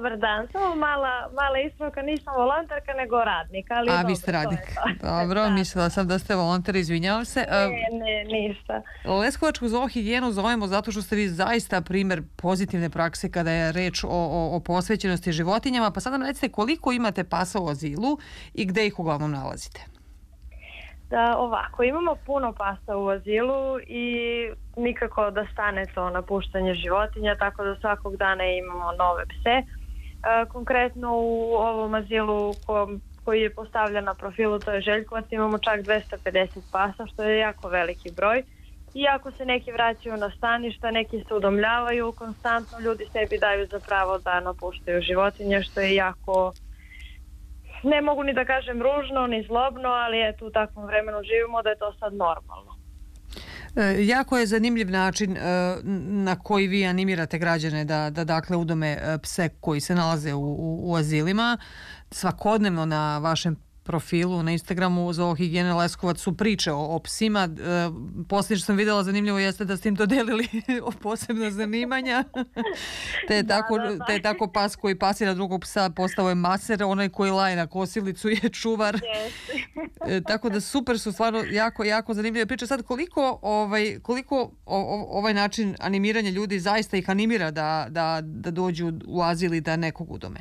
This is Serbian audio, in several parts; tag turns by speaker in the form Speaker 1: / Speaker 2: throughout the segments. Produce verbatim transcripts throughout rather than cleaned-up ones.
Speaker 1: Dobar dan, samo mala, mala ispravka, nisam volonterka nego radnik, ali
Speaker 2: A
Speaker 1: dobro,
Speaker 2: vi ste radnik.
Speaker 1: to je to.
Speaker 2: Dobro, mislila sam da ste volonter, izvinjavam se.
Speaker 1: Ne, ne, ništa.
Speaker 2: Leskovačku zoohigijenu zovemo zato što ste vi zaista primer pozitivne prakse kada je reč o, o, o posvećenosti životinjama, pa sad nam recite koliko imate pasa u azilu i gde ih uglavnom nalazite?
Speaker 1: Da, ovako, imamo puno pasa u azilu i nikako da stane to napuštanje životinja, tako da svakog dana imamo nove pse. E, konkretno u ovom azilu ko, koji je postavljen na profilu, to je Željkovac, imamo čak dvesta pedeset pasa, što je jako veliki broj. Iako se neki vraćaju na staništa, neki se udomljavaju, konstantno ljudi sebi daju za pravo da napuštaju životinje, što je jako... Ne mogu ni da kažem ružno, ni zlobno, ali eto u takvom vremenu živimo da je to sad normalno.
Speaker 2: E, jako je zanimljiv način e, na koji vi animirate građane da, da dakle udome pse koji se nalaze u, u, u azilima. Svakodnevno na vašem profilu na Instagramu Zoohigijene Leskovac su priče o, o psima. E, posljednje što sam vidjela zanimljivo jeste da ste im dodelili posebna zanimanja. te, je tako,
Speaker 1: da, da, da.
Speaker 2: te je tako pas koji pasira drugog psa postao je maser, onaj koji laje na kosilicu je čuvar.
Speaker 1: Yes.
Speaker 2: e, tako da super su stvarno jako, jako zanimljive priče. Sad koliko, ovaj, koliko o, o, ovaj način animiranja ljudi zaista ih animira da, da, da dođu u azil i da nekog udome?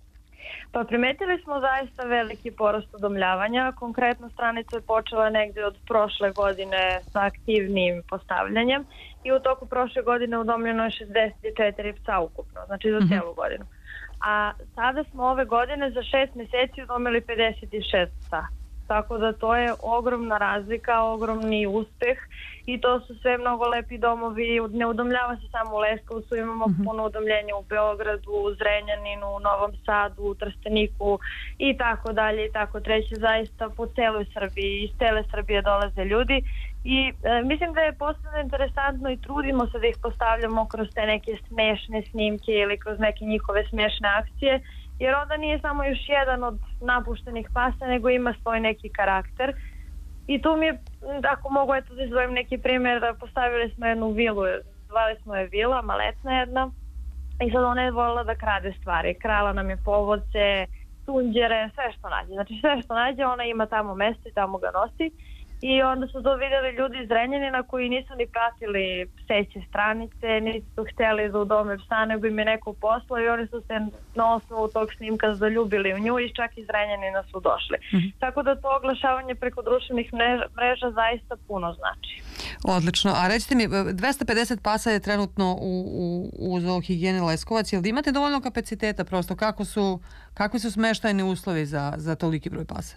Speaker 1: Pa primetili smo zaista veliki porast udomljavanja. Konkretno stranica je počela negdje od prošle godine sa aktivnim postavljanjem i u toku prošle godine udomljeno je šezdeset četiri psa ukupno, znači za cijelu godinu. A sada smo ove godine za šest mjeseci udomili pedeset šest psa. Tako da to je ogromna razlika, ogromni uspeh i to su sve mnogo lepi domovi. Ne udomljava se samo u Leskovcu, imamo mm-hmm. puno udomljenja u Beogradu, u Zrenjaninu, u Novom Sadu, u Trsteniku i tako dalje i tako treće. Zaista po celoj Srbiji, iz cele Srbije dolaze ljudi i e, mislim da je posebno interesantno i trudimo se da ih postavljamo kroz te neke smešne snimke ili kroz neke njihove smešne akcije. Jer onda nije samo još jedan od napuštenih pasa, nego ima svoj neki karakter. I tu mi je, ako mogu eto da izdvojim neki primjer, postavili smo jednu vilu, zvali smo je Vila, maletna jedna, i sad ona je volila da krade stvari. Krala nam je povodce, tunđere, sve što nađe. Znači sve što nađe, ona ima tamo mesto i tamo ga nosi. I onda su to vidjeli ljudi iz Zrenjanina koji nisu ni pratili pseće stranice, niti su htjeli da udome psa, nego im je neko poslao i oni su se na osnovu tog snimka zaljubili u nju i čak iz Zrenjanina su došli. Mm-hmm. Tako da to oglašavanje preko društvenih mreža, mreža zaista puno znači.
Speaker 2: Odlično. A recite mi, dvesta pedeset pasa je trenutno u, u, u Zoohigijeni Leskovac. Jel imate dovoljno kapaciteta prosto? Kako su, kakvi su smeštajni uslovi za, za toliki broj pasa?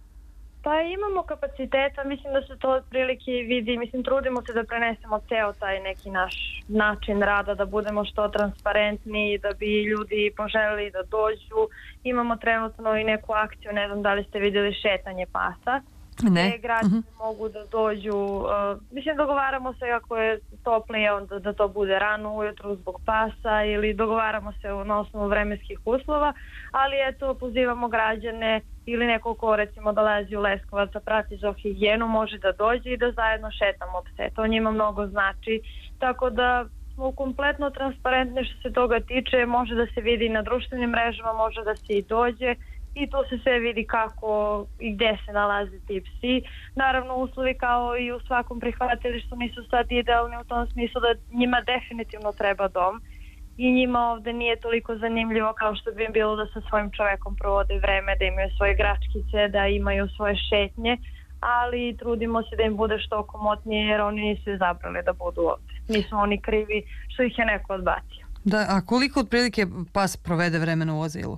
Speaker 1: Pa imamo kapaciteta, mislim da se to otprilike vidi, mislim trudimo se da prenesemo ceo taj neki naš način rada, da budemo što transparentniji, da bi ljudi poželjeli da dođu. Imamo trenutno i neku akciju, ne znam da li ste vidjeli, šetanje pasa.
Speaker 2: Ne.
Speaker 1: Gdje građani
Speaker 2: uh-huh.
Speaker 1: mogu da dođu, uh, mislim dogovaramo se ako je toplije onda da to bude rano ujutru zbog pasa ili dogovaramo se na osnovu vremenskih uslova, ali eto pozivamo građane ili neko ko recimo dolazi u Leskovac da prati zoohigijenu može da dođe i da zajedno šetamo pse. To njima mnogo znači, tako da smo kompletno transparentni što se toga tiče, može da se vidi na društvenim mrežama, može da se i dođe i tu se sve vidi kako i gdje se nalaze ti psi. Naravno uslovi kao i u svakom prihvatilištu nisu sad idealni u tom smislu da njima definitivno treba dom i njima ovdje nije toliko zanimljivo kao što bi im bilo da sa svojim čovekom provode vreme, da imaju svoje gračkice, da imaju svoje šetnje, ali trudimo se da im bude što komotnije jer oni nisu izabrali da budu ovdje. Nisu oni krivi što ih je neko odbacio.
Speaker 2: Da, a koliko otprilike pas provede vremena u azilu?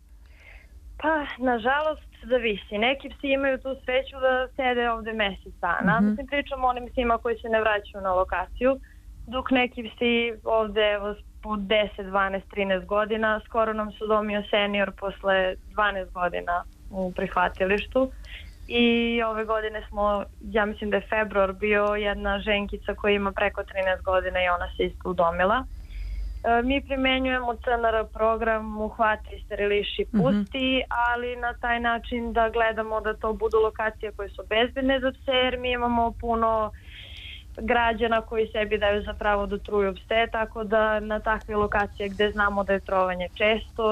Speaker 1: Pa, nažalost, zavisi. Neki psi imaju tu sreću da sede ovdje mjesec dana. Mm-hmm. Mislim, pričamo o onim psima koji se ne vraćaju na lokaciju, dok neki psi ovdje evo, po deset, dvanaest, trinaest godina. Skoro nam se udomio senior posle dvanaest godina u prihvatilištu. I ove godine smo, ja mislim da je februar bio, jedna ženkica koja ima preko trinaest godina i ona se isto udomila. Mi primenjujemo C N R program uhvati, steriliši, pusti, mm-hmm. ali na taj način da gledamo da to budu lokacije koje su bezbedne za pse, jer mi imamo puno građana koji sebi daju za pravo da truju pse, tako da na takve lokacije gde znamo da je trovanje često